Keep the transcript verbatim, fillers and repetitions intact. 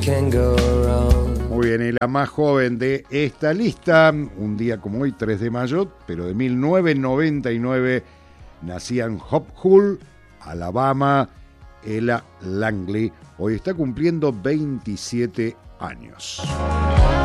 Muy bien, y la más joven de esta lista, un día como hoy, tres de mayo, pero de mil novecientos noventa y nueve, nacía en Hope Hull, Alabama, Ella Langley. Hoy está cumpliendo veintisiete años.